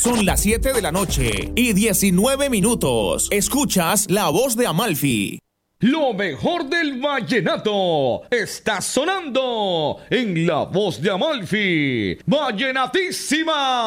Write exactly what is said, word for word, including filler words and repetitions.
Son las siete de la noche y diecinueve minutos. Escuchas La Voz de Amalfi. Lo mejor del vallenato está sonando en La Voz de Amalfi. ¡Vallenatísima!